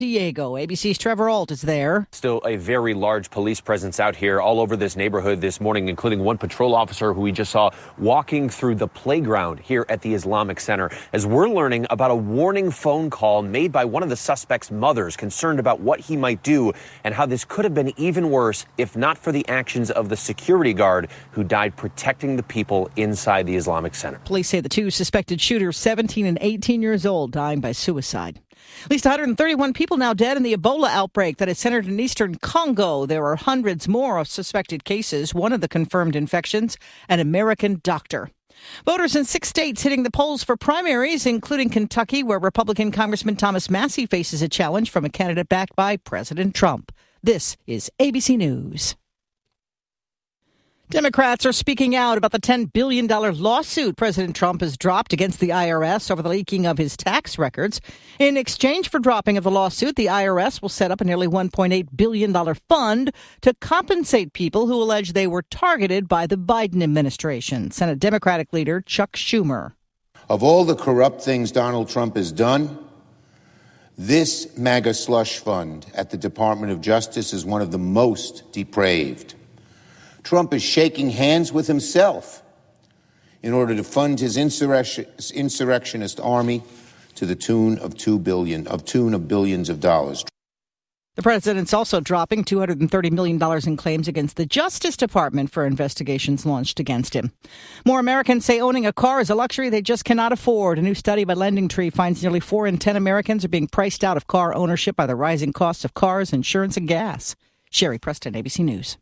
Diego, ABC's Trevor Ault is there. Still a very large police presence out here all over this neighborhood this morning, including one patrol officer who we just saw walking through the playground here at the Islamic Center, as we're learning about a warning phone call made by one of the suspect's mothers concerned about what he might do and how this could have been even worse if not for the actions of the security guard who died protecting the people inside the Islamic Center. Police say the two suspected shooters, 17 and 18 years old, dying by suicide. At least 131 people now dead in the Ebola outbreak that is centered in eastern Congo. There are hundreds more of suspected cases. One of the confirmed infections, an American doctor. Voters in 6 states hitting the polls for primaries, including Kentucky, where Republican Congressman Thomas Massie faces a challenge from a candidate backed by President Trump. This is ABC News. Democrats are speaking out about the $10 billion lawsuit President Trump has dropped against the IRS over the leaking of his tax records. In exchange for dropping of the lawsuit, the IRS will set up a nearly $1.8 billion fund to compensate people who allege they were targeted by the Biden administration. Senate Democratic leader Chuck Schumer. Of all the corrupt things Donald Trump has done, this MAGA slush fund at the Department of Justice is one of the most depraved. Trump is shaking hands with himself in order to fund his insurrectionist army to the tune of billions of dollars. The president's also dropping $230 million in claims against the Justice Department for investigations launched against him. More Americans say owning a car is a luxury they just cannot afford. A new study by LendingTree finds nearly 4 in 10 Americans are being priced out of car ownership by the rising costs of cars, insurance, and gas. Sherry Preston, ABC News.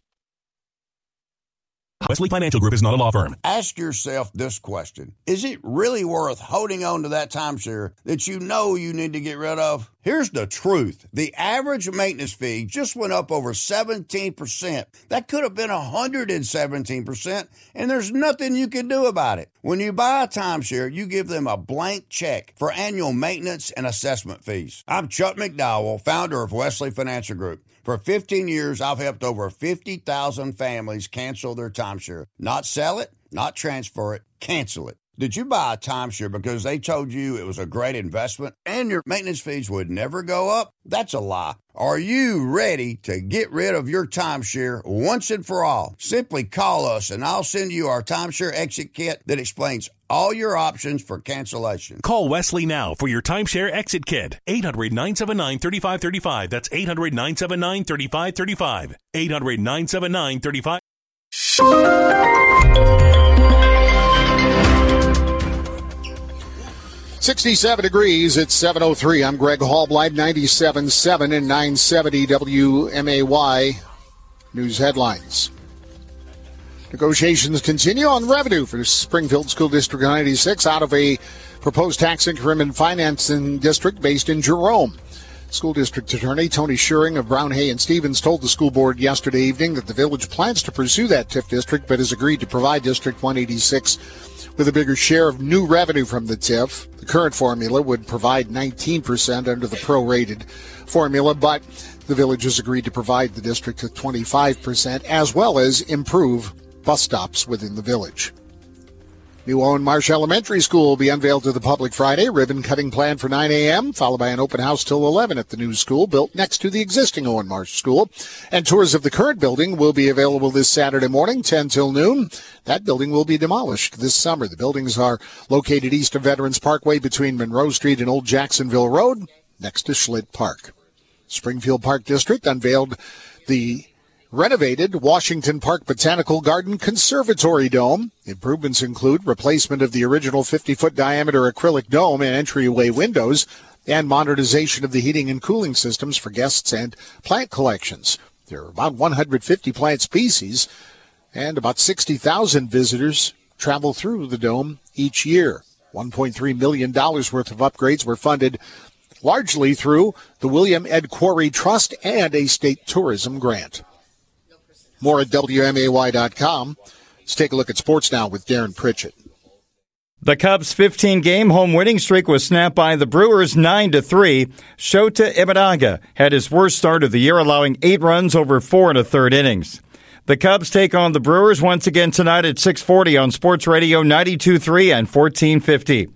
Wesley Financial Group is not a law firm. Ask yourself this question. Is it really worth holding on to that timeshare that you know you need to get rid of? Here's the truth. The average maintenance fee just went up over 17%. That could have been 117%, and there's nothing you can do about it. When you buy a timeshare, you give them a blank check for annual maintenance and assessment fees. I'm Chuck McDowell, founder of Wesley Financial Group. For 15 years, I've helped over 50,000 families cancel their timeshare. Not sell it, not transfer it, cancel it. Did you buy a timeshare because they told you it was a great investment and your maintenance fees would never go up? That's a lie. Are you ready to get rid of your timeshare once and for all? Simply call us and I'll send you our timeshare exit kit that explains all your options for cancellation. Call Wesley now for your timeshare exit kit. 800-979-3535. That's 800-979-3535. 800-979-3535. 67 degrees at 7:03. I'm Greg Hallblight, 97.7 and 970 WMAY News Headlines. Negotiations continue on revenue for Springfield School District 96 out of a proposed tax increment financing district based in Jerome. School District Attorney Tony Schuring of Brown, Hay, and Stevens told the school board yesterday evening that the village plans to pursue that TIF district but has agreed to provide District 186 with a bigger share of new revenue from the TIF. The current formula would provide 19% under the prorated formula, but the village has agreed to provide the district with 25% as well as improve bus stops within the village. New Owen Marsh Elementary School will be unveiled to the public Friday. Ribbon cutting planned for 9 a.m., followed by an open house till 11 at the new school, built next to the existing Owen Marsh School. And tours of the current building will be available this Saturday morning, 10 till noon. That building will be demolished this summer. The buildings are located east of Veterans Parkway between Monroe Street and Old Jacksonville Road, next to Schlitt Park. Springfield Park District unveiled the renovated Washington Park Botanical Garden Conservatory Dome. Improvements include replacement of the original 50-foot diameter acrylic dome and entryway windows and modernization of the heating and cooling systems for guests and plant collections. There are about 150 plant species and about 60,000 visitors travel through the dome each year. $1.3 million worth of upgrades were funded largely through the William Ed Quarry Trust and a state tourism grant. More at WMAY.com. Let's take a look at sports now with Darren Pritchett. The Cubs' 15-game home winning streak was snapped by the Brewers 9-3. Shota Imanaga had his worst start of the year, allowing 8 runs over 4 1/3 innings. The Cubs take on the Brewers once again tonight at 6:40 on Sports Radio 92.3 and 1450.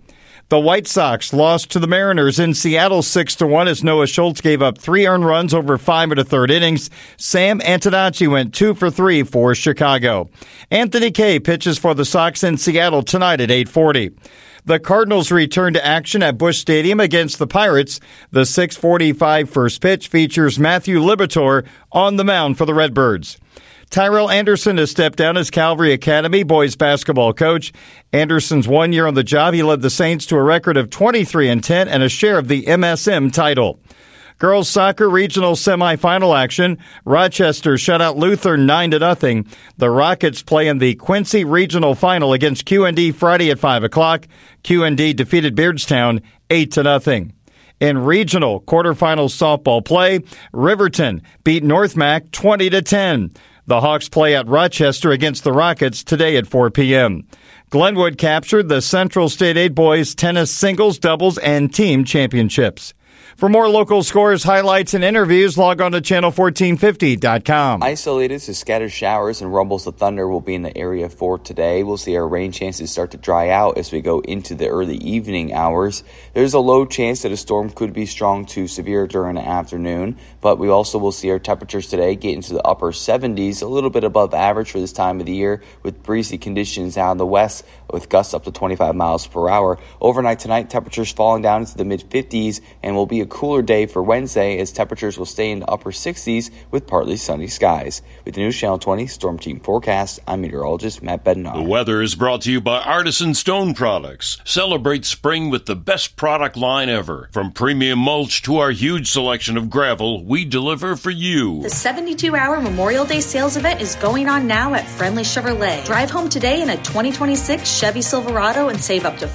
The White Sox lost to the Mariners in Seattle 6-1 as Noah Schultz gave up 3 earned runs over 5 1/3 innings. Sam Antonacci went 2 for 3 for Chicago. Anthony Kay pitches for the Sox in Seattle tonight at 8:40. The Cardinals return to action at Busch Stadium against the Pirates. The 6:45 first pitch features Matthew Liberatore on the mound for the Redbirds. Tyrell Anderson has stepped down as Calvary Academy boys basketball coach. Anderson's 1 year on the job. He led the Saints to a record of 23-10 and a share of the MSM title. Girls soccer regional semifinal action. Rochester shut out Luther 9-0. The Rockets play in the Quincy regional final against QND Friday at 5 o'clock. QND defeated Beardstown 8-0. In regional quarterfinal softball play, Riverton beat North Mac 20-10. The Hawks play at Rochester against the Rockets today at 4 p.m. Glenwood captured the Central State 8 boys tennis singles, doubles, and team championships. For more local scores, highlights, and interviews, log on to channel1450.com. Isolated to scattered showers and rumbles of thunder will be in the area for today. We'll see our rain chances start to dry out as we go into the early evening hours. There's a low chance that a storm could be strong to severe during the afternoon, but we also will see our temperatures today get into the upper 70s, a little bit above average for this time of the year, with breezy conditions out in the west with gusts up to 25 miles per hour. Overnight tonight, temperatures falling down into the mid-50s and will be a cooler day for Wednesday as temperatures will stay in the upper 60s with partly sunny skies. With the News Channel 20 Storm Team Forecast, I'm meteorologist Matt Bednar. The weather is brought to you by Artisan Stone Products. Celebrate spring with the best product line ever. From premium mulch to our huge selection of gravel, we deliver for you. The 72-hour Memorial Day sales event is going on now at Friendly Chevrolet. Drive home today in a 2026 Chevy Silverado and save up to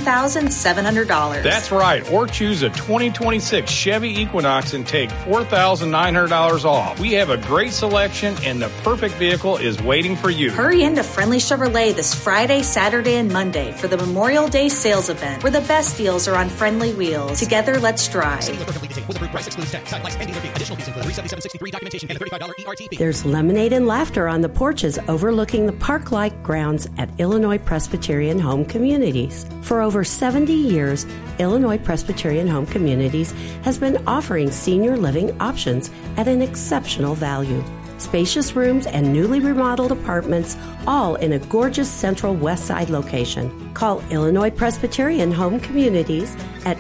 $14,700. That's right, or choose a 2026 Chevy Equinox and take $4,900 off. We have a great selection and the perfect vehicle is waiting for you. Hurry into Friendly Chevrolet this Friday, Saturday, and Monday for the Memorial Day sales event, where the best deals are on friendly wheels. Together, let's drive. There's lemonade and laughter on the porches overlooking the park-like grounds at Illinois Presbyterian Home Communities. For over 70 years, Illinois Presbyterian Home Communities has been offering senior living options at an exceptional value. Spacious rooms and newly remodeled apartments, all in a gorgeous central west side location. Call Illinois Presbyterian Home Communities at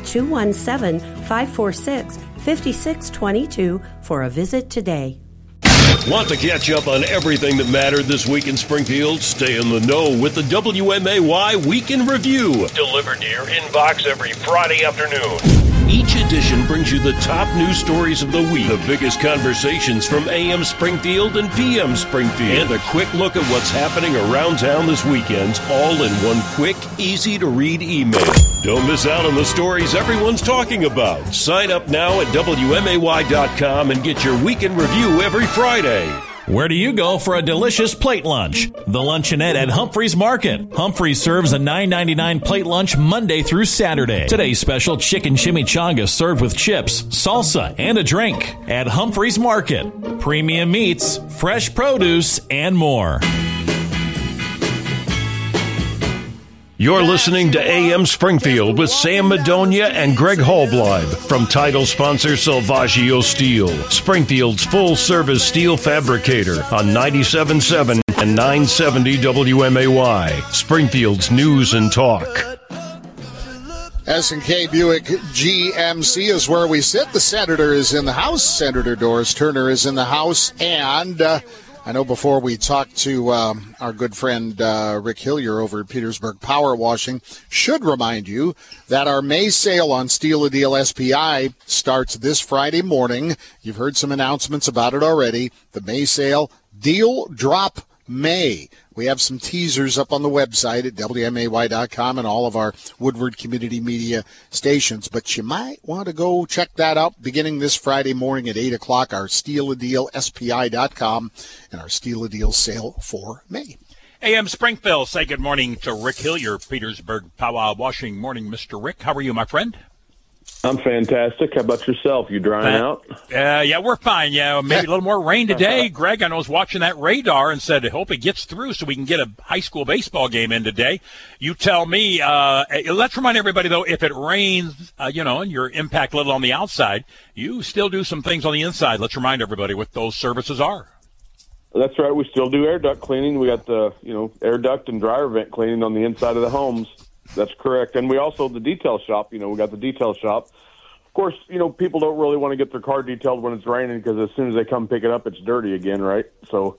217-546-5622 for a visit today. Want to catch up on everything that mattered this week in Springfield? Stay in the know with the WMAY Week in Review. Delivered to your inbox every Friday afternoon. Each edition brings you the top news stories of the week, the biggest conversations from AM Springfield and PM Springfield, and a quick look at what's happening around town this weekend, all in one quick, easy-to-read email. Don't miss out on the stories everyone's talking about. Sign up now at WMAY.com and get your Week in Review every Friday. Where do you go for a delicious plate lunch? The Luncheonette at Humphreys Market. Humphreys serves a $9.99 plate lunch Monday through Saturday. Today's special chicken chimichanga served with chips, salsa, and a drink. At Humphreys Market. Premium meats, fresh produce, and more. You're listening to AM Springfield with Sam Madonia and Greg Hallbleib from title sponsor Salvaggio Steel, Springfield's full-service steel fabricator on 97.7 and 970 WMAY, Springfield's News and Talk. S&K Buick GMC is where we sit. The Senator is in the house. Senator Doris Turner is in the house. And I know before we talk to our good friend Rick Hillier over at Petersburg Power Washing, should remind you that our May sale on Steal-A-Deal SPI starts this Friday morning. You've heard some announcements about it already. The May sale, Deal Drop May. We have some teasers up on the website at WMAY.com and all of our Woodward Community Media stations. But you might want to go check that out beginning this Friday morning at 8 o'clock, our Steal-A-Deal, SPI.com, and our Steal-A-Deal sale for May. AM Springfield, say good morning to Rick Hillier, Petersburg Power Washing. Morning, Mr. Rick. How are you, my friend? I'm fantastic. How about yourself? You drying out? Yeah, we're fine. Yeah, maybe a little more rain today. Greg, I know, was watching that radar and said, I hope it gets through so we can get a high school baseball game in today. You tell me. Let's remind everybody, though, if it rains, and your impact little on the outside, you still do some things on the inside. Let's remind everybody what those services are. That's right. We still do air duct cleaning. We got the, air duct and dryer vent cleaning on the inside of the homes. That's correct. And we also, the detail shop, we got the detail shop. Of course, people don't really want to get their car detailed when it's raining because as soon as they come pick it up, it's dirty again, right? So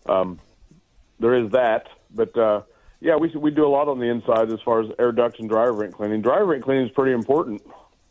there is that. But, we do a lot on the inside as far as air ducts and dryer vent cleaning. Dryer vent cleaning is pretty important.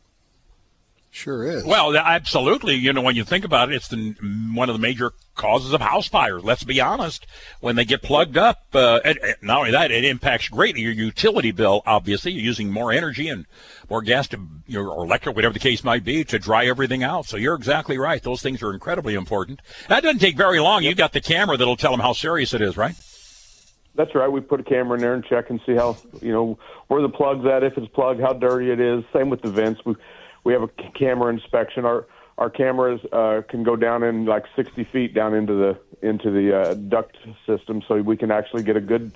Sure is. Well, absolutely. When you think about it, it's one of the major causes of house fires. Let's be honest. When they get plugged up, and not only that, it impacts greatly your utility bill. Obviously, you're using more energy and more gas or electric, whatever the case might be, to dry everything out. So you're exactly right. Those things are incredibly important. That doesn't take very long. You got the camera that'll tell them how serious it is, right? That's right. We put a camera in there and check and see how, where the plug's at, if it's plugged, how dirty it is. Same with the vents. We have a camera inspection. Our cameras can go down in like 60 feet down into the duct system, so we can actually get a good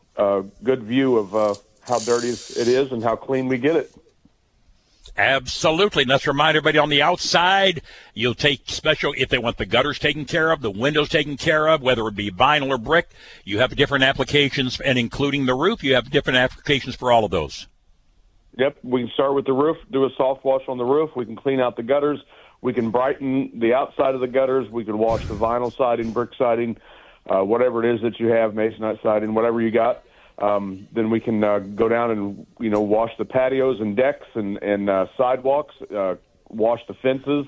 view of how dirty it is and how clean we get it. Absolutely. And let's remind everybody on the outside, you'll take special if they want the gutters taken care of, the windows taken care of, whether it be vinyl or brick. You have different applications, and including the roof, you have different applications for all of those. Yep, we can start with the roof, do a soft wash on the roof. We can clean out the gutters. We can brighten the outside of the gutters. We can wash the vinyl siding, brick siding, whatever it is that you have, masonite siding, whatever you got. Then we can go down and, wash the patios and decks and sidewalks, wash the fences.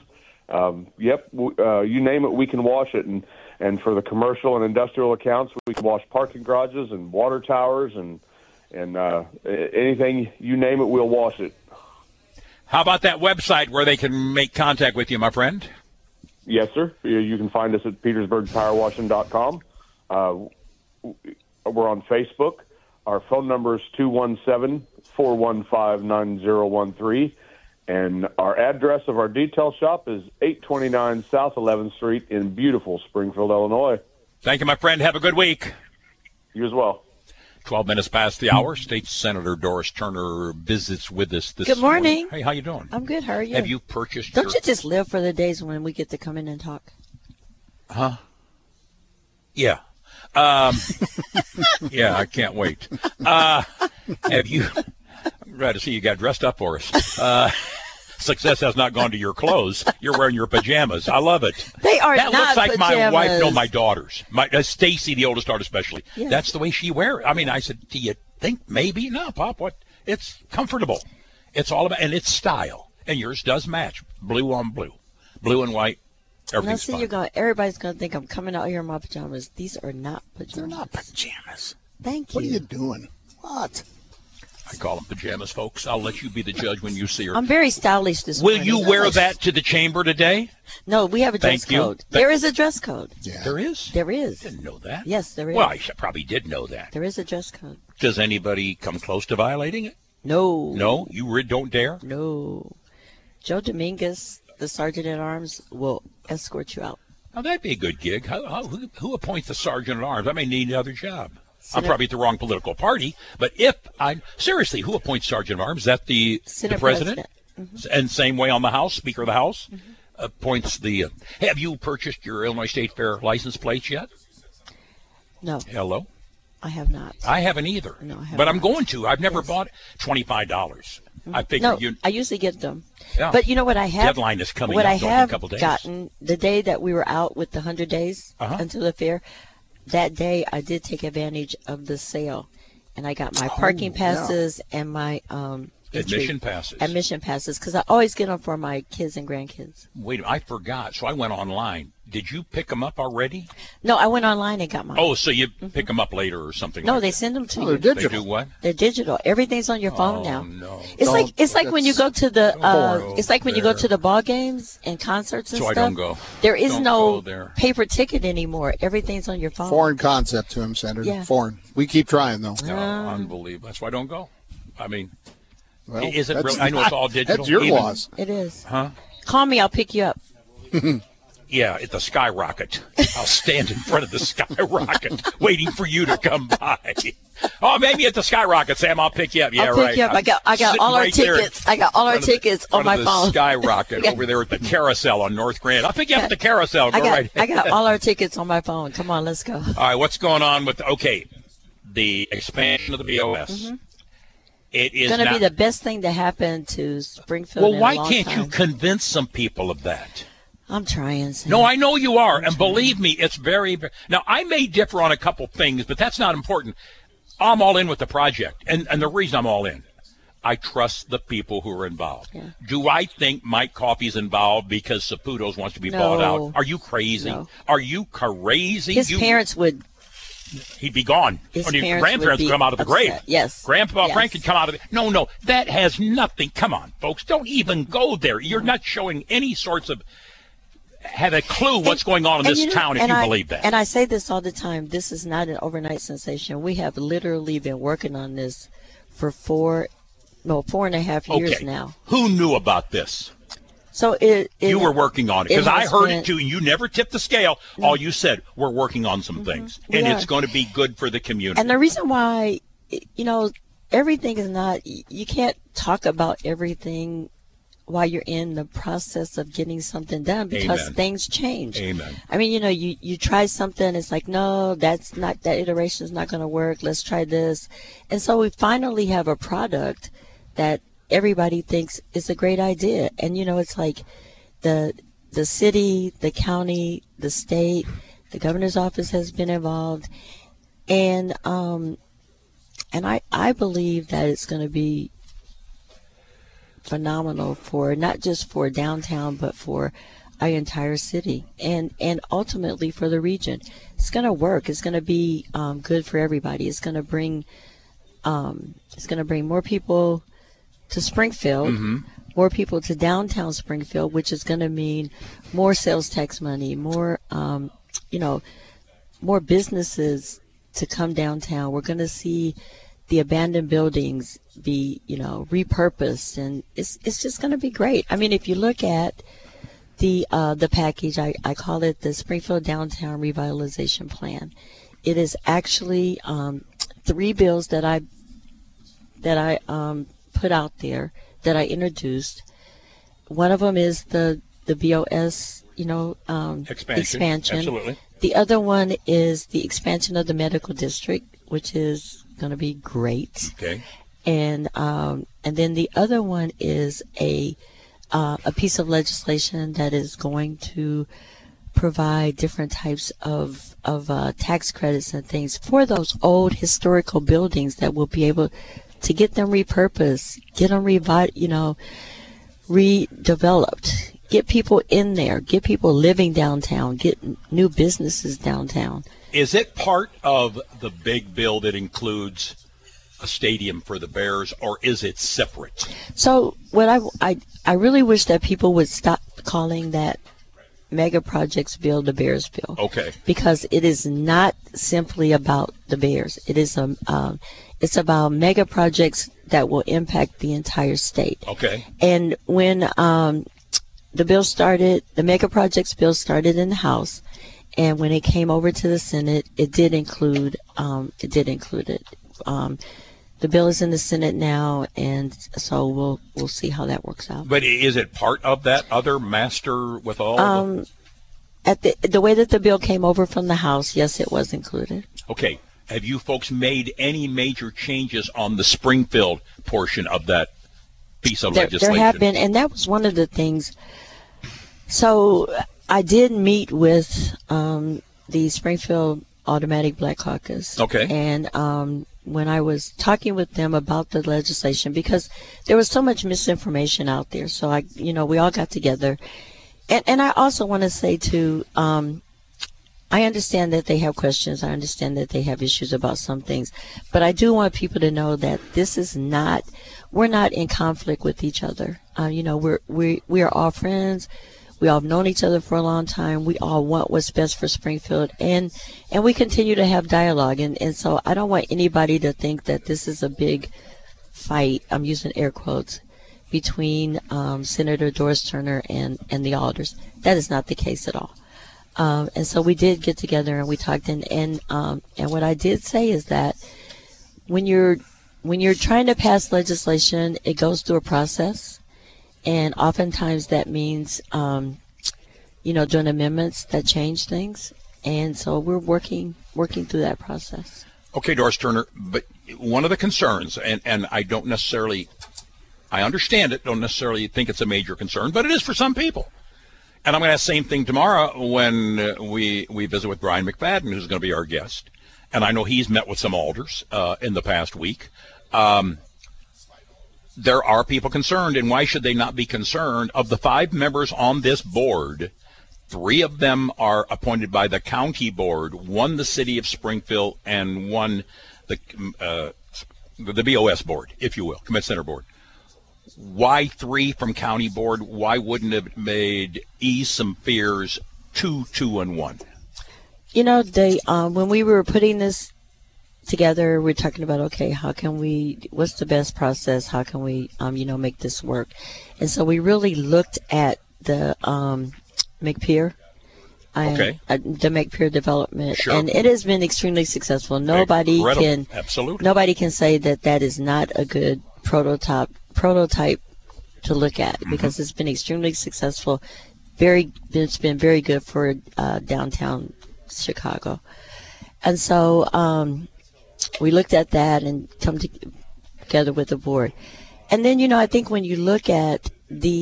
You name it, we can wash it. And for the commercial and industrial accounts, we can wash parking garages and water towers and anything, you name it, we'll wash it. How about that website where they can make contact with you, my friend? Yes, sir. You can find us at petersburgpowerwashing.com. We're on Facebook. Our phone number is 217-415-9013. And our address of our detail shop is 829 South 11th Street in beautiful Springfield, Illinois. Thank you, my friend. Have a good week. You as well. 12 minutes past the hour. State Senator Doris Turner visits with us this Good morning. Hey, how you doing? I'm good. How are you? Have you purchased Don't you just live for the days when we get to come in and talk? Huh? Yeah. Yeah, I can't wait. Have you... I'm glad to see you got dressed up for us. Success has not gone to your clothes. You're wearing your pajamas. I love it. They are that not looks like pajamas. My wife. No, my daughters. Stacy, the oldest daughter, especially. Yeah. That's the way she wears it. I mean, I said, do you think maybe? No, Pop. What? It's comfortable. It's all about, and it's style. And yours does match. Blue on blue, blue and white. Everything's fine. Everybody's going to think I'm coming out here in my pajamas. These are not pajamas. They're not pajamas. Thank you. What are you doing? What? I call them pajamas, folks. I'll let you be the judge when you see her. I'm very stylish this morning. Will you wear that to the chamber today? No, we have a dress code. There is a dress code. Yeah. There is? There is. Didn't know that. Yes, there is. Well, I probably did know that. There is a dress code. Does anybody come close to violating it? No. No? You don't dare? No. Joe Dominguez, the Sergeant-at-Arms, will escort you out. Now, that'd be a good gig. Who appoints the Sergeant-at-Arms? I may need another job. I'm probably at the wrong political party, but seriously, who appoints Sergeant-at-Arms? Is that the president? Mm-hmm. And same way on the House, Speaker of the House appoints the. Have you purchased your Illinois State Fair license plates yet? No. Hello? I have not. I haven't either. No, I haven't. But I'm going to. I've never bought it. $25. I figure I usually get them. Yeah. But you know what I have? Deadline is coming what up I have in a couple days. Gotten the day that we were out with the 100 days until the fair. That day, I did take advantage of the sale, and I got my parking passes and my admission passes. Admission passes, because I always get them for my kids and grandkids. Wait, I forgot. So I went online. Did you pick them up already? No, I went online and got mine. Oh, so you pick them up later or something? No, like they that. send them to you. They're digital. They do what? They're digital. Everything's on your phone now. No. It's like when you go to the it's like when you go to the ball games and concerts and so stuff. I don't go. There is don't no go there. paper ticket anymore. Everything's on your phone. Foreign concept to him, Senator. Yeah. Foreign. We keep trying, though. No, unbelievable. That's why I don't go. I mean, Well, is it really? I know it's all digital. That's your loss. It is. Huh? Call me. I'll pick you up. Yeah, at the Skyrocket. I'll stand in front of the Skyrocket waiting for you to come by. Oh, maybe at the Skyrocket, Sam. I'll pick you up. Yeah, I'll right. pick you up. I got all our tickets. I got all our tickets on my phone. The Skyrocket over there at the Carousel on North Grand. I'll pick you up at the Carousel. Go right ahead. I got all our tickets on my phone. Come on, let's go. All right, what's going on with the expansion of the BOS? Mm-hmm. It is going to be the best thing to happen to Springfield. Well, in why a long can't time. you convince some people of that? I'm trying. Sam. No, I know you are, and believe me, it's very. Now, I may differ on a couple things, but that's not important. I'm all in with the project, and the reason I'm all in, I trust the people who are involved. Yeah. Do I think Mike Coffey's involved because Saputo's wants to be bought out? Are you crazy? No. Are you crazy? His parents would. He'd be gone. His Grandparents would come out of the grave. Yes. Grandpa yes. Frank could come out of it. No, that has nothing. Come on, folks. Don't even go there. You're not showing any sorts of have a clue what's going on in this town if you believe that. And I say this all the time. This is not an overnight sensation. We have literally been working on this for 4.5 years now. Who knew about this? So you were working on it because I heard it too, and you never tipped the scale. Mm-hmm. All you said, we're working on some things, and it's going to be good for the community. And the reason why, everything is not, you can't talk about everything while you're in the process of getting something done because things change. Amen. I mean, you try something, it's like, no, that iteration is not going to work. Let's try this. And so we finally have a product that everybody thinks is a great idea. And, it's like the city, the county, the state, the governor's office has been involved. And I believe that it's going to be phenomenal for not just for downtown but for our entire city and ultimately for the region. It's going to work. It's going to be good for everybody. It's going to bring more people to Springfield, more people to downtown Springfield, which is going to mean more sales tax money, more more businesses to come downtown. We're going to see the abandoned buildings be, repurposed, and it's just going to be great. I mean, if you look at the package, I call it the Springfield Downtown Revitalization Plan. It is actually 3 bills that I put out there that I introduced. One of them is the BOS, expansion. Absolutely. The other one is the expansion of the medical district, which is going to be great. Okay. And then the other one is a piece of legislation that is going to provide different types of tax credits and things for those old historical buildings that will be able to get them repurposed, get them redeveloped, get people in there, get people living downtown, get new businesses downtown. Is it part of the big bill that includes a stadium for the Bears, or is it separate? So what I really wish that people would stop calling that mega projects bill the Bears bill. Okay. Because it is not simply about the Bears. It is it's about mega projects that will impact the entire state. Okay. And when the bill started, the mega projects bill started in the House, and when it came over to the Senate, it did include it. The bill is in the Senate now, and so we'll see how that works out. But is it part of that other master with all? At the way that the bill came over from the House, yes, it was included. Okay. Have you folks made any major changes on the Springfield portion of that piece of legislation? There have been, and that was one of the things. So I did meet with the Springfield Automatic Black Caucus. Okay. And when I was talking with them about the legislation, because there was so much misinformation out there, so we all got together. And I also want to say too, I understand that they have questions. I understand that they have issues about some things, but I do want people to know that we're not in conflict with each other. We are all friends. We all have known each other for a long time. We all want what's best for Springfield, and we continue to have dialogue. And so I don't want anybody to think that this is a big fight, I'm using air quotes, between Senator Doris Turner and the alders. That is not the case at all. And so we did get together and we talked, and what I did say is that when you're trying to pass legislation, it goes through a process, and oftentimes that means doing amendments that change things, and so we're working through that process. Okay, Doris Turner, but one of the concerns, and I don't necessarily, I understand it, don't necessarily think it's a major concern, but it is for some people. And I'm going to ask the same thing tomorrow when we visit with Brian McFadden, who's going to be our guest. And I know he's met with some alders in the past week. There are people concerned, and why should they not be concerned? Of the 5 members on this board, 3 of them are appointed by the county board, 1 the city of Springfield, and 1 the BOS board, if you will, Commit Center board. Why 3 from county board? Why wouldn't it have made ease some fears 2, 2, and 1? When we were putting this together, we're talking about, okay, what's the best process? How can we, make this work? And so we really looked at the McPeer. The McPeer development, sure. And it has been extremely successful. Nobody can say that is not a good prototype to look at, because it's been extremely successful. It's been very good for downtown Chicago, and so we looked at that and come together with the board. And then I think when you look at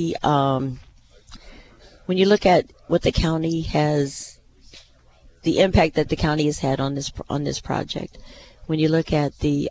what the county has, the impact that the county has had on this project, when you look at the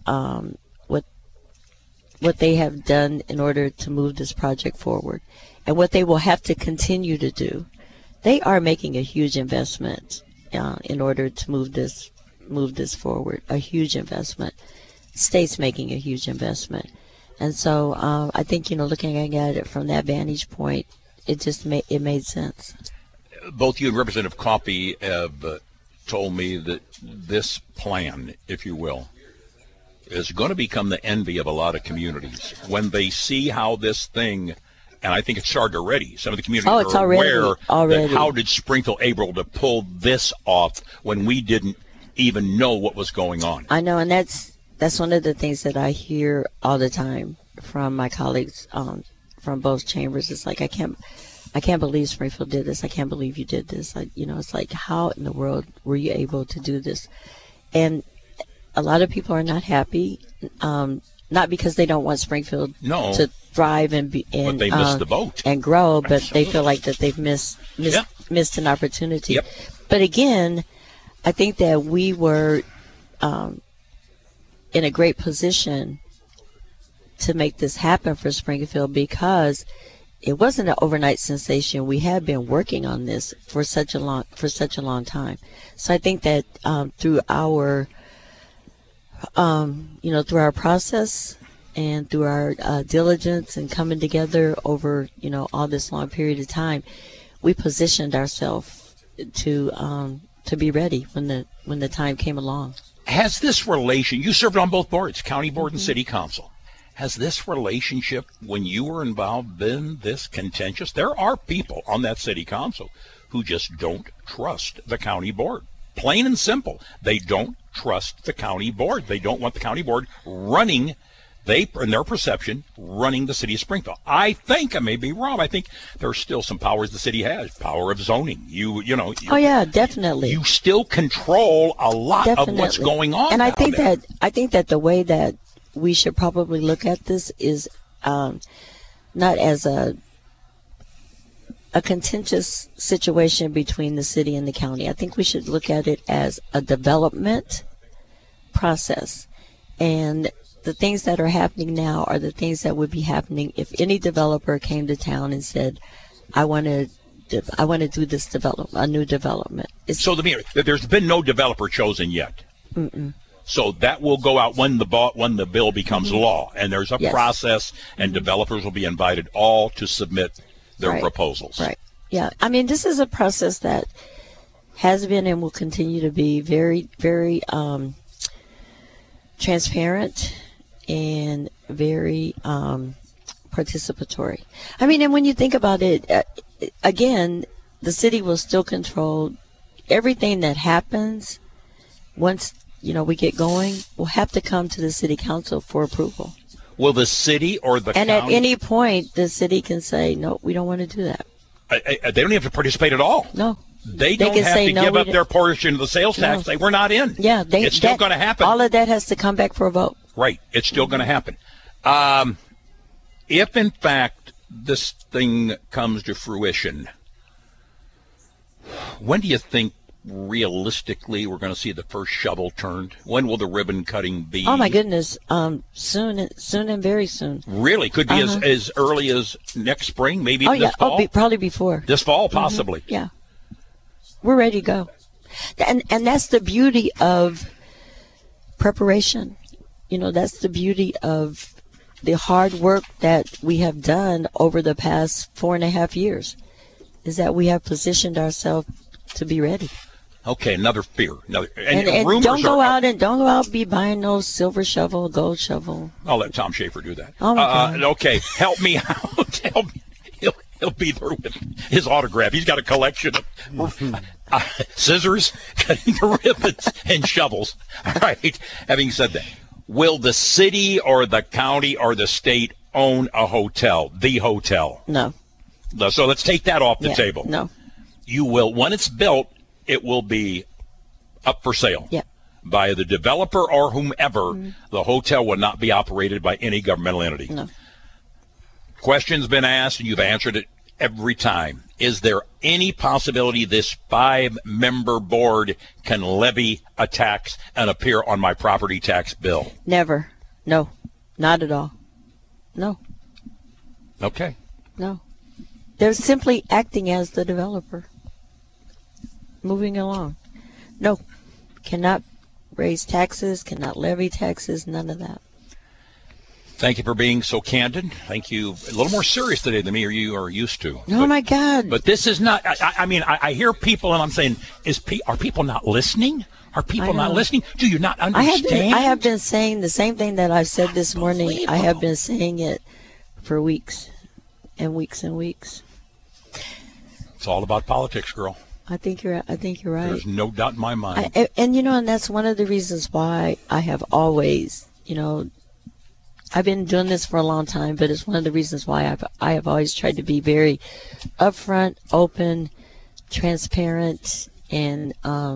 what they have done in order to move this project forward, and what they will have to continue to do, they are making a huge investment in order to move this forward. A huge investment. The state's making a huge investment, and so I think looking at it from that vantage point, it made sense. Both you and Representative Coffey have told me that this plan, if you will, is going to become the envy of a lot of communities when they see how this thing, and I think it started already. Some of the communities are aware that how did Springfield able to pull this off when we didn't even know what was going on? I know, and that's one of the things that I hear all the time from my colleagues from both chambers. It's like, I can't believe Springfield did this. I can't believe you did this. It's like, how in the world were you able to do this? And a lot of people are not happy, not because they don't want Springfield to thrive but they missed the boat and grow, but they feel like that they've missed an opportunity. Yep. But again, I think that we were in a great position to make this happen for Springfield, because it wasn't an overnight sensation. We had been working on this for such a long time. So I think that through our through our process and through our diligence and coming together over all this long period of time, we positioned ourselves to be ready when the time came along. Has this relation, you served on both boards, county board and city council, has this relationship, when you were involved, been this contentious? There are people on that city council who just don't trust the county board. Plain and simple. They don't trust the county board. They don't want the county board running, in their perception, running the city of Springfield. I think, I may be wrong, I think there's still some powers the city has. Power of zoning. Oh yeah, definitely. You still control a lot of what's going on. And I think that the way that we should probably look at this is not as a contentious situation between the city and the county. I think we should look at it as a development process. And the things that are happening now are the things that would be happening if any developer came to town and said, I want to do this a new development. So there's been no developer chosen yet. Mm-mm. So that will go out when the bill becomes law, and there's a process, and developers will be invited all to submit their proposals. Right. Yeah. I mean, this is a process that has been and will continue to be very, very transparent and very participatory. I mean, and when you think about it, again, the city will still control everything that happens. Once, we get going, we'll have to come to the city council for approval. Will the city or the county? And at any point, the city can say, no, we don't want to do that. They don't have to participate at all. No. They don't have to give up their portion of the sales tax. Say, we're not in. Yeah. It's still going to happen. All of that has to come back for a vote. Right. It's still going to happen. If, in fact, this thing comes to fruition, when do you think realistically we're going to see the first shovel turned? When will the ribbon cutting be? Oh my goodness, soon and very soon. Really? Could be as early as next spring, maybe this fall? Probably before. This fall, possibly. Mm-hmm. Yeah. We're ready to go. And that's the beauty of preparation. That's the beauty of the hard work that we have done over the past 4.5 years, is that we have positioned ourselves to be ready. Okay, another fear. And don't go out be buying no silver shovel, gold shovel. I'll let Tom Schaefer do that. Oh my God. Okay, help me out. He'll be there with his autograph. He's got a collection of scissors, cutting the ribbons, and shovels. All right. Having said that, will the city or the county or the state own a hotel? The hotel? No. So let's take that off the table. No. You will, when it's built, it will be up for sale by the developer or whomever. Mm-hmm. The hotel will not be operated by any governmental entity. No. Question's been asked, and you've answered it every time. Is there any possibility this 5-member board can levy a tax and appear on my property tax bill? Never. No. Not at all. No. Okay. No. They're simply acting as the developer. Moving along. No. Cannot raise taxes, cannot levy taxes, none of that. Thank you for being so candid. Thank you. A little more serious today than me or you are used to. Oh, my God. But this is not, I hear people and I'm saying, are people not listening? Are people not listening? Do you not understand? I have been saying the same thing that I've said this morning. I have been saying it for weeks and weeks and weeks. It's all about politics, girl. I think you're right. There's no doubt in my mind. And that's one of the reasons why I have always, I've been doing this for a long time, but it's one of the reasons why I have always tried to be very upfront, open, transparent, and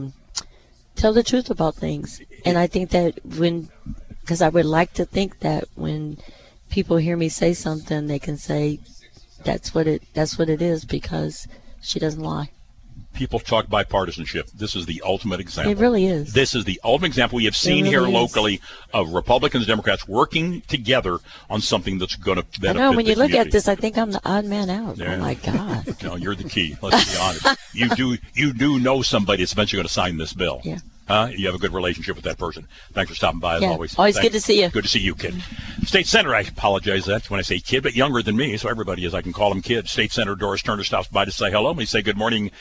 tell the truth about things. And I think that because I would like to think that when people hear me say something, they can say that's what it is, because she doesn't lie. People talk bipartisanship. This is the ultimate example. It really is. This is the ultimate example we have seen here locally of Republicans and Democrats working together on something that's going to benefit I know. When you look community. at this, I think I'm the odd man out. Yeah. Oh, my God. No, you're the key. Let's be honest. You do know somebody that's eventually going to sign this bill. Yeah. You have a good relationship with that person. Thanks for stopping by, as always. Always good to see you. Good to see you, kid. State Senator, I apologize that's when I say kid, but younger than me, so everybody is. I can call him kid. State Senator Doris Turner stops by to say hello. Let me say good morning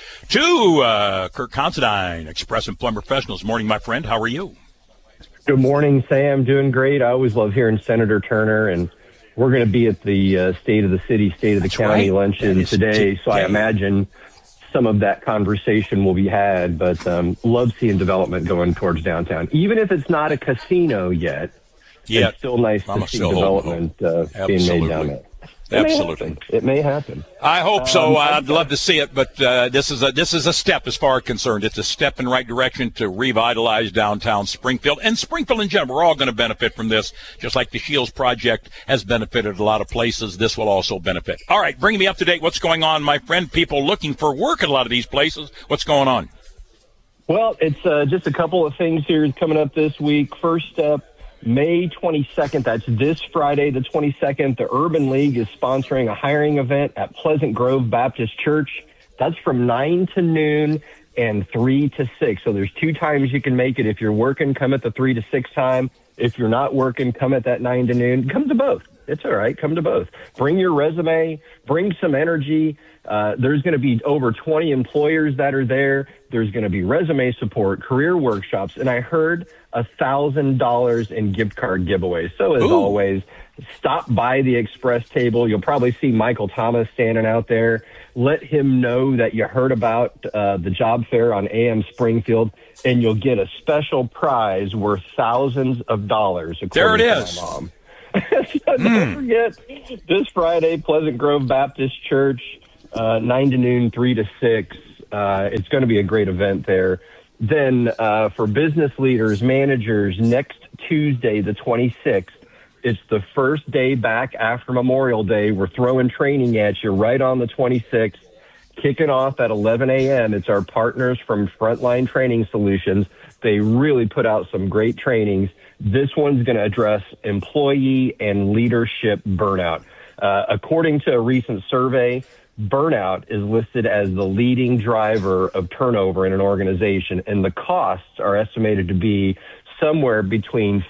to Kirk Considine, Express Employment Professionals. Morning, my friend. How are you? Good morning, Sam. Doing great. I always love hearing Senator Turner, and we're going to be at the State of the City, State of the County luncheon today, so I imagine some of that conversation will be had, but love seeing development going towards downtown. Even if it's not a casino yet, it's still nice to see development being made down there. Absolutely. It may happen. I hope so. I'd love to see it, but this is a step as far as concerned. It's a step in the right direction to revitalize downtown Springfield. And Springfield in general, we're all going to benefit from this. Just like the Shields Project has benefited a lot of places, this will also benefit. All right, bring me up to date. What's going on, my friend? People looking for work at a lot of these places. What's going on? Well, it's just a couple of things here coming up this week. First up, May 22nd, that's this Friday, the 22nd, the Urban League is sponsoring a hiring event at Pleasant Grove Baptist Church. That's from 9 to noon and 3 to 6. So there's 2 times you can make it. If you're working, come at the 3 to 6 time. If you're not working, come at that 9 to noon. Come to both. It's all right. Come to both. Bring your resume. Bring some energy. There's going to be over 20 employers that are there. There's going to be resume support, career workshops, and I heard $1,000 in gift card giveaways. So as always, stop by the express table. You'll probably see Michael Thomas standing out there. Let him know that you heard about the job fair on AM Springfield, and you'll get a special prize worth thousands of dollars. There it is. My mom. So don't forget, this Friday, Pleasant Grove Baptist Church, 9 to noon, 3 to 6. It's going to be a great event there. Then for business leaders, managers, next Tuesday, the 26th, it's the first day back after Memorial Day. We're throwing training at you right on the 26th, kicking off at 11 a.m. It's our partners from Frontline Training Solutions. They really put out some great trainings. This one's going to address employee and leadership burnout. According to a recent survey, burnout is listed as the leading driver of turnover in an organization, and the costs are estimated to be somewhere between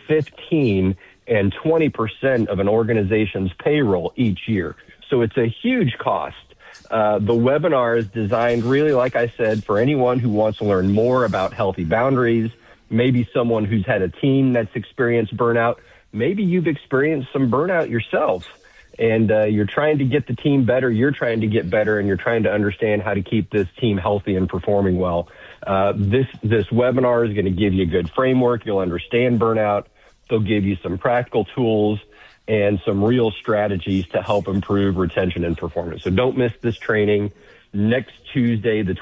15 and 20% of an organization's payroll each year. So it's a huge cost. The webinar is designed really, like I said, for anyone who wants to learn more about healthy boundaries, maybe someone who's had a team that's experienced burnout. Maybe you've experienced some burnout yourself, and you're trying to get the team better. You're trying to get better, and you're trying to understand how to keep this team healthy and performing well. This webinar is going to give you a good framework. You'll understand burnout. They'll give you some practical tools and some real strategies to help improve retention and performance. So don't miss this training next Tuesday, the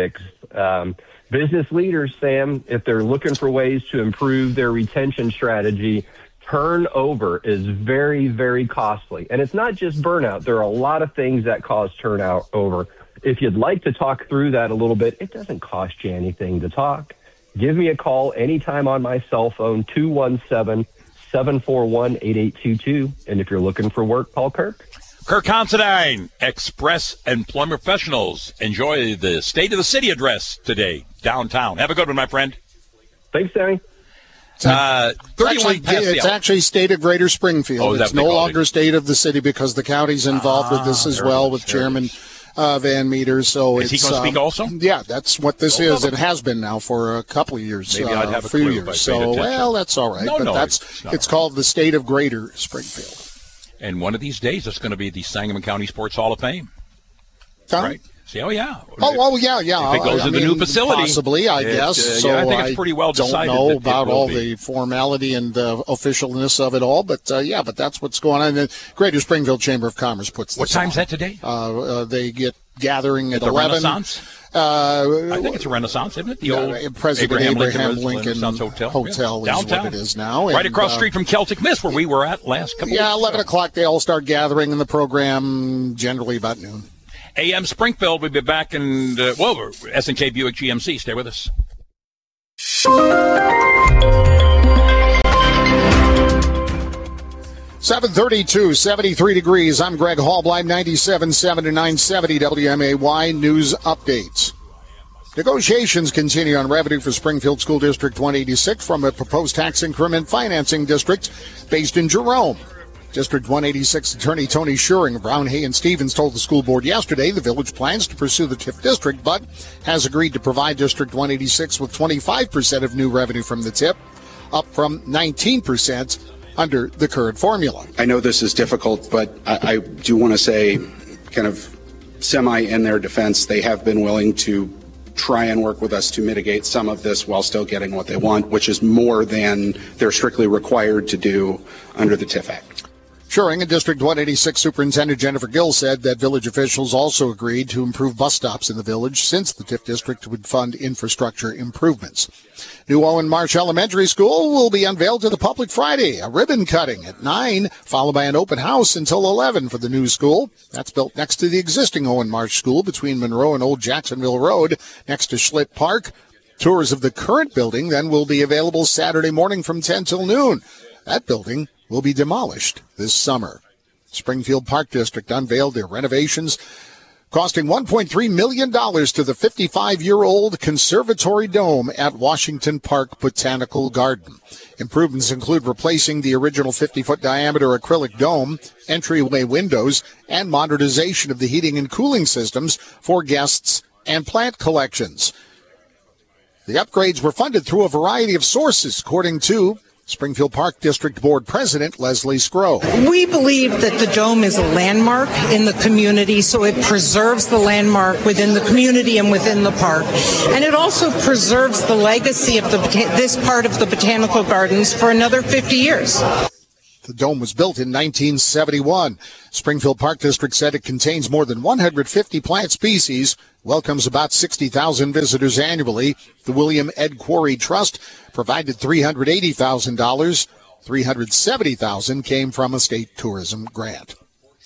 26th. Business leaders, Sam, if they're looking for ways to improve their retention strategy, turnover is very, very costly. And it's not just burnout. There are a lot of things that cause turnover. If you'd like to talk through that a little bit, it doesn't cost you anything to talk. Give me a call anytime on my cell phone, 217-741-8822. And if you're looking for work, call Kirk. Kirk Considine, Express Employment Professionals. Enjoy the State of the City address today, downtown. Have a good one, my friend. Thanks, Sammy. It's actually State of Greater Springfield. It's no longer State of the City because the county's involved with this as well, with Chairman Van Meter. So is he going to speak also? Yeah, that's what this is. It has been now for a couple of years. Maybe I'd have a few clue years. if I So, paid attention. well, that's all right. It's called the State of Greater Springfield. And one of these days, it's going to be the Sangamon County Sports Hall of Fame. Right? See, yeah. Yeah. If it goes to the new facility. Possibly, I guess. So I think it's pretty well decided. I don't know about all the formality and officialness of it all, but but that's what's going on. The Greater Springfield Chamber of Commerce puts this What time's on. that today? They get gathering at the 11. Renaissance? I think it's a Renaissance, isn't it? The old President Abraham Lincoln Hotel is downtown. what it is now. Right across the street from Celtic Mist, where we were at last couple of weeks 11 o'clock, they all start gathering in the program, generally about noon. AM Springfield, we'll be back in, S&K Buick GMC. Stay with us. 732, 73 degrees. I'm Greg Hallbleib, 97.7 to 970 WMAY News Updates. Negotiations continue on revenue for Springfield School District 186 from a proposed tax increment financing district based in Jerome. District 186 Attorney Tony Schuring of Brown, Hay, and Stevens told the school board yesterday the village plans to pursue the TIF district, but has agreed to provide District 186 with 25% of new revenue from the TIF, up from 19% under the current formula. I know this is difficult, but I do want to say, kind of semi in their defense, they have been willing to try and work with us to mitigate some of this while still getting what they want, which is more than they're strictly required to do under the TIF Act. Schuring and District 186 Superintendent Jennifer Gill said that village officials also agreed to improve bus stops in the village since the TIF district would fund infrastructure improvements. New Owen Marsh Elementary School will be unveiled to the public Friday. A ribbon cutting at 9, followed by an open house until 11 for the new school. That's built next to the existing Owen Marsh School between Monroe and Old Jacksonville Road, next to Schlitt Park. Tours of the current building then will be available Saturday morning from 10 till noon. That building will be demolished this summer. Springfield Park District unveiled their renovations costing $1.3 million to the 55-year-old Conservatory Dome at Washington Park Botanical Garden. Improvements include replacing the original 50-foot diameter acrylic dome, entryway windows, and modernization of the heating and cooling systems for guests and plant collections. The upgrades were funded through a variety of sources, according to Springfield Park District Board President Leslie Scrow. We believe that the dome is a landmark in the community, so it preserves the landmark within the community and within the park. And it also preserves the legacy of this part of the Botanical Gardens for another 50 years. The dome was built in 1971. Springfield Park District said it contains more than 150 plant species, welcomes about 60,000 visitors annually. The William Ed Quarry Trust provided $380,000. $370,000 came from a state tourism grant.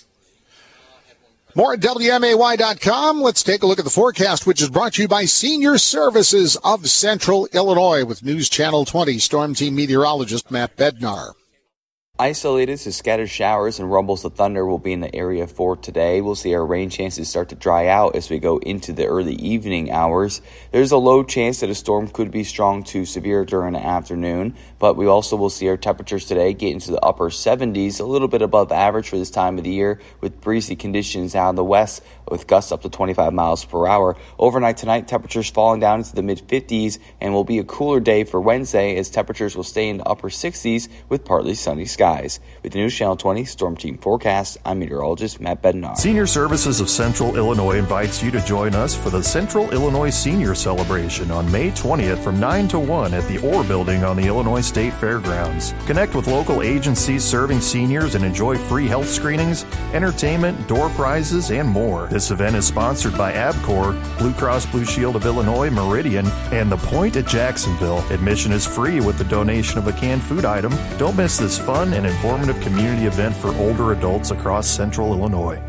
More at WMAY.com. Let's take a look at the forecast, which is brought to you by Senior Services of Central Illinois with News Channel 20 Storm Team meteorologist Matt Bednar. Isolated to scattered showers and rumbles of thunder will be in the area for today. We'll see our rain chances start to dry out as we go into the early evening hours. There's a low chance that a storm could be strong to severe during the afternoon, but we also will see our temperatures today get into the upper 70s, a little bit above average for this time of the year, with breezy conditions out in the west with gusts up to 25 miles per hour. Overnight tonight, temperatures falling down into the mid-50s, and will be a cooler day for Wednesday as temperatures will stay in the upper 60s with partly sunny skies. With the News Channel 20 Storm Team Forecast, I'm meteorologist Matt Bednar. Senior Services of Central Illinois invites you to join us for the Central Illinois Senior Celebration on May 20th from 9 to 1 at the Orr Building on the Illinois State Fairgrounds. Connect with local agencies serving seniors and enjoy free health screenings, entertainment, door prizes, and more. This event is sponsored by ABCOR, Blue Cross Blue Shield of Illinois, Meridian, and The Point at Jacksonville. Admission is free with the donation of a canned food item. Don't miss this fun and informative community event for older adults across Central Illinois.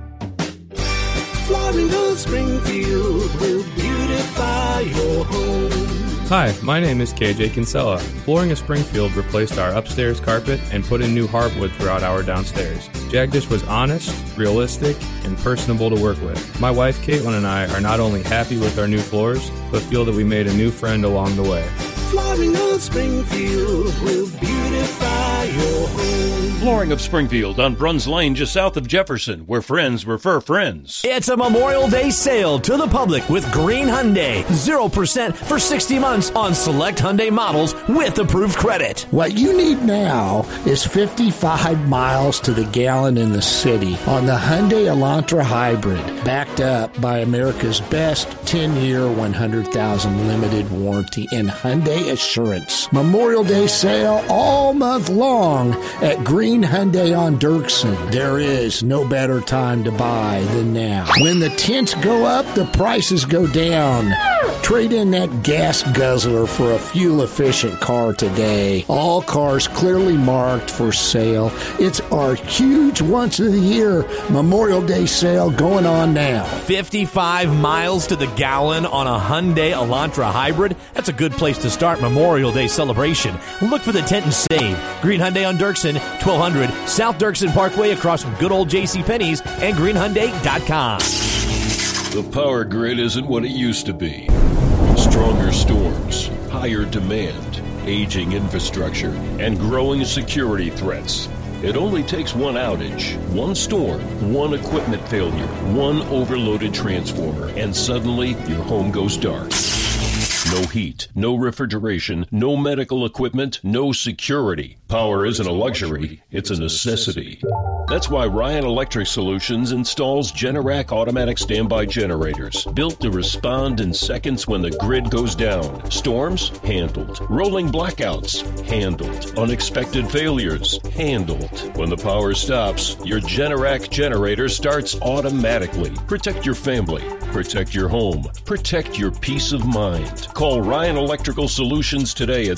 Flooring of Springfield will beautify your home. Hi, my name is KJ Kinsella. Flooring of Springfield replaced our upstairs carpet and put in new hardwood throughout our downstairs. Jagdish was honest, realistic, and personable to work with. My wife Caitlin and I are not only happy with our new floors, but feel that we made a new friend along the way. Flooring of Springfield will beautify your home. Flooring of Springfield on Bruns Lane, just south of Jefferson, where friends refer friends. It's a Memorial Day sale to the public with Green Hyundai. 0% for 60 months on select Hyundai models with approved credit. What you need now is 55 miles to the gallon in the city on the Hyundai Elantra Hybrid, backed up by America's best 10-year, 100,000 limited warranty and Hyundai Assurance. Memorial Day sale all month long at Green Hyundai on Dirksen. There is no better time to buy than now. When the tints go up, the prices go down. Trade in that gas guzzler for a fuel-efficient car today. All cars clearly marked for sale. It's our huge once-of-the-year Memorial Day sale going on now. 55 miles to the gallon on a Hyundai Elantra Hybrid? That's a good place to start Memorial Day celebration. Look for the tent and save. Green Hyundai on Dirksen, 1200 South Dirksen Parkway across from good old JCPenney's and greenhyundai.com. The power grid isn't what it used to be. Stronger storms, higher demand, aging infrastructure, and growing security threats. It only takes one outage, one storm, one equipment failure, one overloaded transformer, and suddenly your home goes dark. No heat, no refrigeration, no medical equipment, no security. Power isn't a luxury, it's a necessity. That's why Ryan Electric Solutions installs Generac automatic standby generators, built to respond in seconds when the grid goes down. Storms? Handled. Rolling blackouts? Handled. Unexpected failures? Handled. When the power stops, your Generac generator starts automatically. Protect your family. Protect your home. Protect your peace of mind. Call Ryan Electrical Solutions today at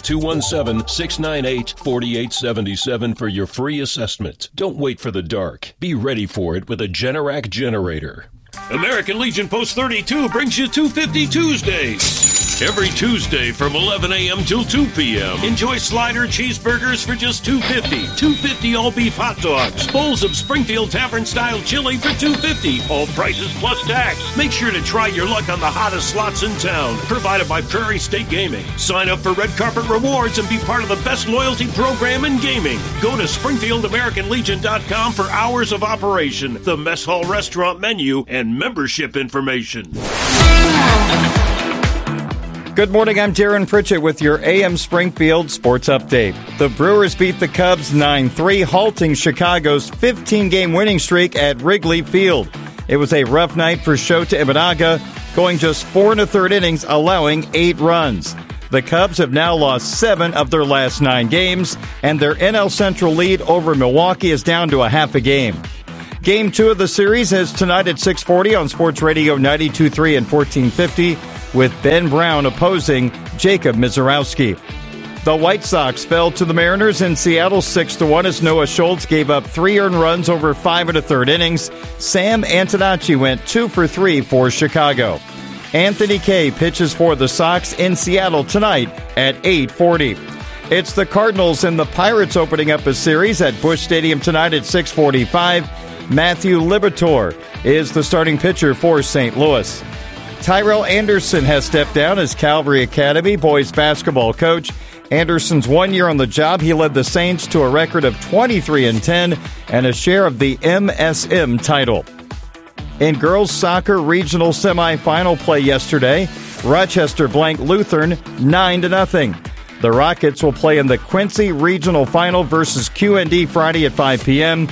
217-698-4877 for your free assessment. Don't wait for the dark. Be ready for it with a Generac generator. American Legion Post 32 brings you 250 Tuesdays. Every Tuesday from 11 a.m. till 2 p.m. Enjoy slider cheeseburgers for just $2.50. $2.50 all beef hot dogs. Bowls of Springfield Tavern style chili for $2.50. All prices plus tax. Make sure to try your luck on the hottest slots in town. Provided by Prairie State Gaming. Sign up for Red Carpet Rewards and be part of the best loyalty program in gaming. Go to SpringfieldAmericanLegion.com for hours of operation, the mess hall restaurant menu, and membership information. Good morning, I'm Darren Pritchett with your AM Springfield Sports Update. The Brewers beat the Cubs 9-3, halting Chicago's 15-game winning streak at Wrigley Field. It was a rough night for Shota Imanaga, going just 4 1/3 innings, allowing 8 runs. The Cubs have now lost 7 of their last 9 games, and their NL Central lead over Milwaukee is down to a half a game. Game 2 of the series is tonight at 6:40 on Sports Radio 92.3 and 1450, with Ben Brown opposing Jacob Mizorowski. The White Sox fell to the Mariners in Seattle 6-1 as Noah Schultz gave up 3 earned runs over 5 1/3 innings. Sam Antonacci went 2 for 3 for Chicago. Anthony Kay pitches for the Sox in Seattle tonight at 8:40. It's the Cardinals and the Pirates opening up a series at Busch Stadium tonight at 6:45. Matthew Liberatore is the starting pitcher for St. Louis. Tyrell Anderson has stepped down as Calvary Academy boys basketball coach. Anderson's 1 year on the job. He led the Saints to a record of 23-10 and a share of the MSM title. In girls soccer regional semifinal play yesterday, Rochester blanked Lutheran 9-0. The Rockets will play in the Quincy regional final versus QND Friday at 5 p.m.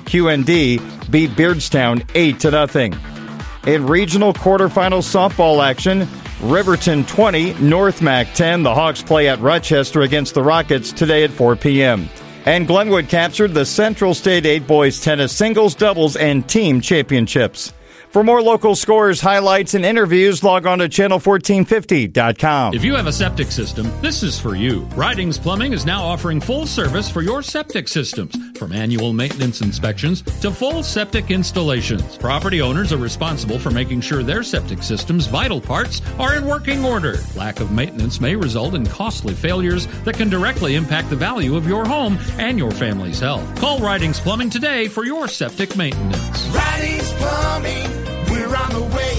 QND beat Beardstown 8-0. In regional quarterfinal softball action, Riverton 20, North Mac 10. The Hawks play at Rochester against the Rockets today at 4 p.m. And Glenwood captured the Central State 8 boys tennis singles, doubles, and team championships. For more local scores, highlights, and interviews, log on to channel1450.com. If you have a septic system, this is for you. Ridings Plumbing is now offering full service for your septic systems, from annual maintenance inspections to full septic installations. Property owners are responsible for making sure their septic system's vital parts are in working order. Lack of maintenance may result in costly failures that can directly impact the value of your home and your family's health. Call Ridings Plumbing today for your septic maintenance. Ridings Plumbing, we're on the way.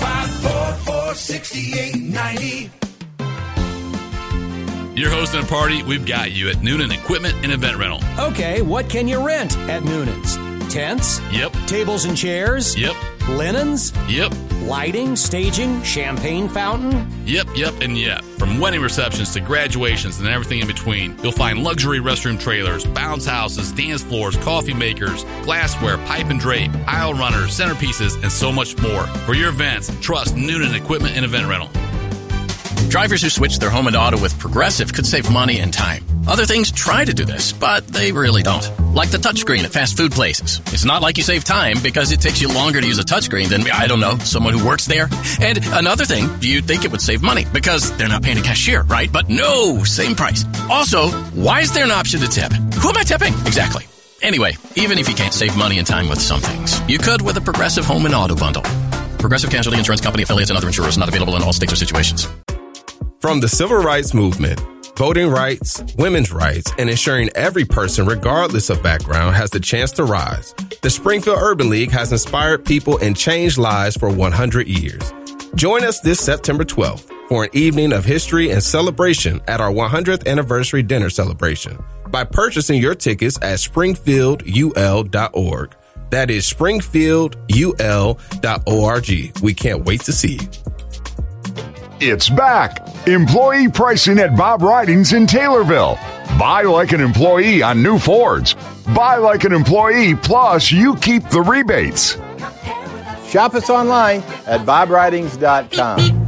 544-6890. You're hosting a party, we've got you at Noonan Equipment and Event Rental. Okay, what can you rent at Noonan's? Tents? Yep. Tables and chairs? Yep. Linens? Yep. Lighting, staging, champagne fountain? Yep, and yep. From wedding receptions to graduations and everything in between, you'll find luxury restroom trailers, bounce houses, dance floors, coffee makers, glassware, pipe and drape, aisle runners, centerpieces, and so much more. For your events, trust Noonan Equipment and Event Rental. Drivers who switch their home and auto with Progressive could save money and time. Other things try to do this, but they really don't. Like the touchscreen at fast food places. It's not like you save time because it takes you longer to use a touchscreen than, I don't know, someone who works there. And another thing, you'd think it would save money because they're not paying a cashier, right? But no, same price. Also, why is there an option to tip? Who am I tipping? Exactly. Anyway, even if you can't save money and time with some things, you could with a Progressive Home and Auto Bundle. Progressive Casualty Insurance Company affiliates and other insurers not available in all states or situations. From the civil rights movement, voting rights, women's rights, and ensuring every person, regardless of background, has the chance to rise, the Springfield Urban League has inspired people and changed lives for 100 years. Join us this September 12th for an evening of history and celebration at our 100th anniversary dinner celebration by purchasing your tickets at springfieldul.org. That is springfieldul.org. We can't wait to see you. It's back. Employee pricing at Bob Ridings in Taylorville. Buy like an employee on new Fords. Buy like an employee, plus you keep the rebates. Shop us online at bobridings.com.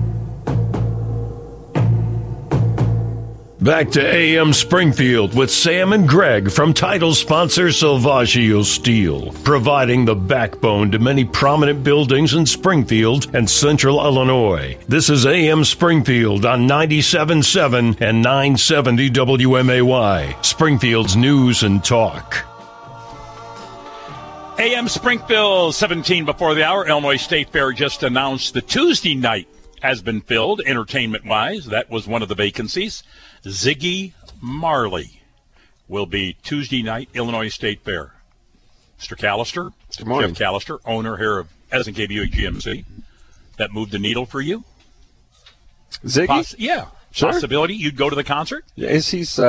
Back to AM Springfield with Sam and Greg from title sponsor Salvaggio Steel, providing the backbone to many prominent buildings in Springfield and Central Illinois. This is AM Springfield on 97.7 and 970 WMAY, Springfield's news and talk. AM Springfield, 17 before the hour. Illinois State Fair just announced the Tuesday night has been filled entertainment-wise. That was one of the vacancies. Ziggy Marley will be Tuesday night, Illinois State Fair. Mr. Callister, Good morning. Jeff Callister, owner here of Edison Buick GMC. That moved the needle for you? Ziggy? Yeah. Sure. Possibility you'd go to the concert? Yes, he's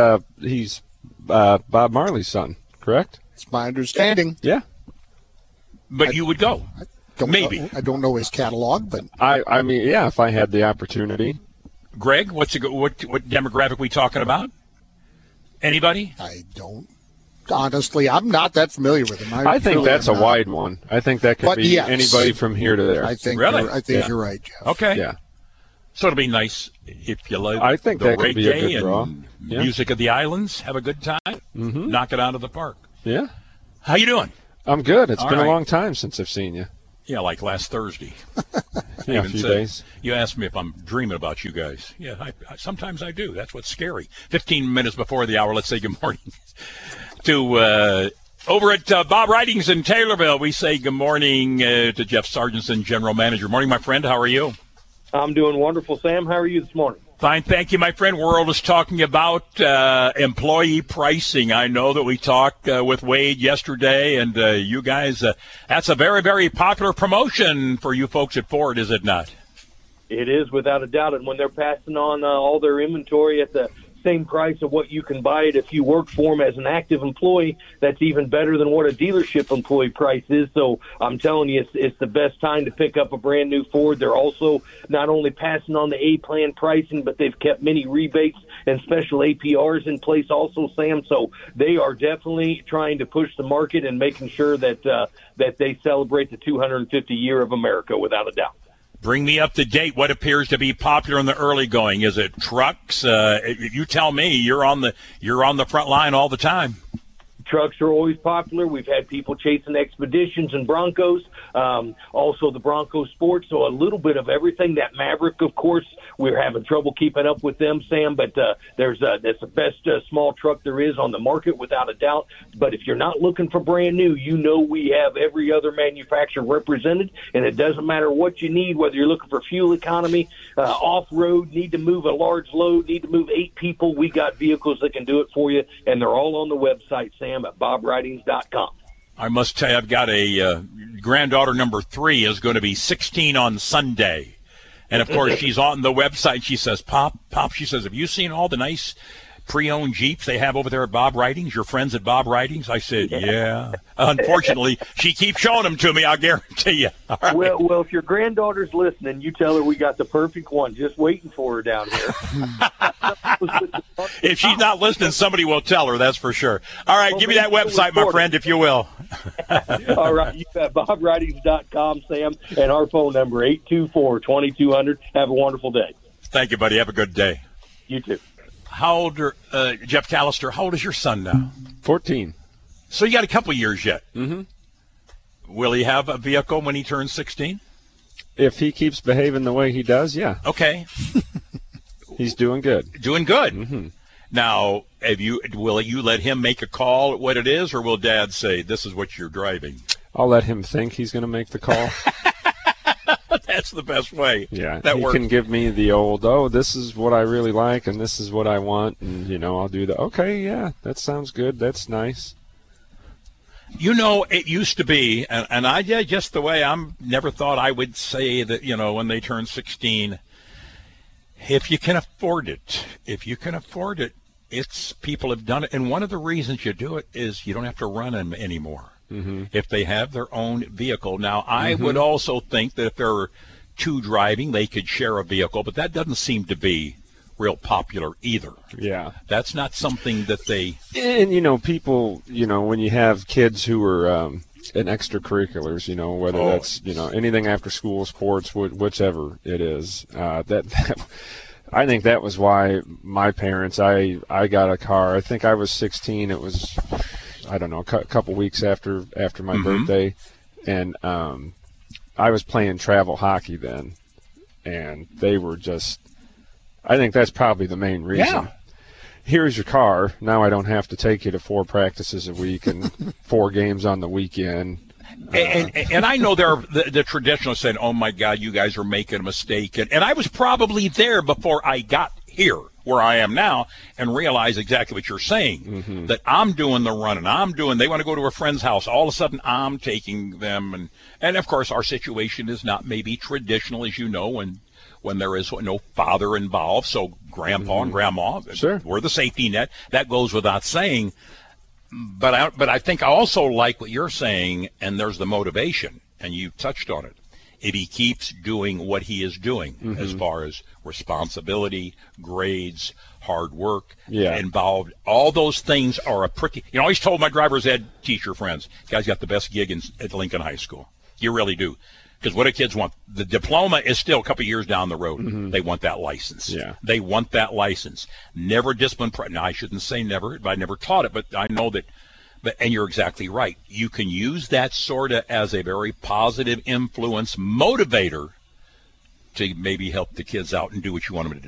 Bob Marley's son, correct? It's my understanding. Yeah. But you would go? Maybe. I don't know his catalog, but I mean, yeah, if I had the opportunity. Greg, what demographic we talking about? Anybody? I don't. Honestly, I'm not that familiar with him. I think that's a wide one. I think that could be anybody from here to there. I think really? You're right, Jeff. Okay. Yeah. So it'll be nice if you like. I think the that could be a good reggae draw. and Yeah. music of the islands. Have a good time. Mm-hmm. Knock it out of the park. Yeah. How you doing? I'm good. It's All been right. a long time since I've seen you. Yeah, like last Thursday. Yeah, a few days. You asked me if I'm dreaming about you guys. Yeah, sometimes I do. That's what's scary. 15 minutes before the hour, let's say good morning to over at Bob Ridings in Taylorville. We say good morning to Jeff Sargentson, General Manager. Morning, my friend. How are you? I'm doing wonderful, Sam. How are you this morning? Fine, thank you, my friend. We're just talking about employee pricing. I know that we talked with Wade yesterday, and you guys, that's a very, very popular promotion for you folks at Ford, is it not? It is, without a doubt. And when they're passing on all their inventory at the same price of what you can buy it if you work for them as an active employee, that's even better than what a dealership employee price is. So I'm telling you, it's the best time to pick up a brand new Ford. They're also not only passing on the A-plan pricing, but they've kept many rebates and special APRs in place also, Sam. So they are definitely trying to push the market and making sure that that they celebrate the 250 year of America, without a doubt. Bring me up to date. What appears to be popular in the early going? Is it trucks? You tell me. You're on the front line all the time. Trucks are always popular. We've had people chasing Expeditions and Broncos, also the Bronco Sport, so a little bit of everything. That Maverick, of course, we're having trouble keeping up with them, Sam, but that's the best small truck there is on the market, without a doubt. But if you're not looking for brand new, you know we have every other manufacturer represented, and it doesn't matter what you need, whether you're looking for fuel economy, off-road, need to move a large load, need to move 8 people, we got vehicles that can do it for you, and they're all on the website, Sam, at bobridings.com. I must tell you, I've got a granddaughter number 3 is going to be 16 on Sunday. And, of course, she's on the website. She says, Pop, she says, have you seen all the nice pre-owned Jeeps they have over there at Bob Ridings, your friends at Bob Ridings? I said, yeah. Unfortunately, she keeps showing them to me, I'll guarantee you. All right. Well, if your granddaughter's listening, you tell her we got the perfect one just waiting for her down here. If she's not listening, somebody will tell her, that's for sure. All right, give me that website, my friend, if you will. All right, you got bobridings.com, Sam, and our phone number, 824-2200. Have a wonderful day. Thank you, buddy. Have a good day. You too. How old are, Jeff Callister, how old is your son now? 14. So you got a couple years yet. Mm-hmm. Will he have a vehicle when he turns 16? If he keeps behaving the way he does, yeah. Okay. He's doing good. Doing good. Mm-hmm. Now, will you let him make a call at what it is, or will Dad say, this is what you're driving? I'll let him think he's going to make the call. That's the best way. Yeah, that he works. can give me the old, this is what I really like, and this is what I want, and, I'll do the, okay, yeah, that sounds good, that's nice. It used to be, and I did just the way never thought I would say that, when they turn 16, if you can afford it, it's people have done it. And one of the reasons you do it is you don't have to run them anymore. Mm-hmm. If they have their own vehicle. Now, I would also think that if there are 2 driving, they could share a vehicle, but that doesn't seem to be real popular either. Yeah. That's not something that they... And, people, when you have kids who are in extracurriculars, whether that's, anything after school, sports, whichever it is, that I think that was why my parents, I got a car. I think I was 16. It was... I don't know, a couple weeks after my birthday, and I was playing travel hockey then, and they were just, I think that's probably the main reason. Yeah. Here's your car. Now I don't have to take you to 4 practices a week and 4 games on the weekend. And I know there are the traditionalists saying, oh, my God, you guys are making a mistake. And I was probably there before I got here where I am now and realize exactly what you're saying, that I'm doing the running. They want to go to a friend's house. All of a sudden, I'm taking them. And of course, our situation is not maybe traditional, as you know, when there is no father involved. So grandpa and grandma, we're the safety net. That goes without saying. But I think I also like what you're saying, and there's the motivation, and you touched on it. If he keeps doing what he is doing as far as responsibility, grades, hard work, involved, all those things are a pretty. I always told my driver's ed teacher friends, guys got the best gig at Lincoln High School. You really do. Because what do kids want? The diploma is still a couple years down the road. They want that license. Yeah. They want that license. Never discipline. Now, I shouldn't say never. I never taught it, but I know that. And you're exactly right. You can use that sort of as a very positive influence motivator to maybe help the kids out and do what you want them to do.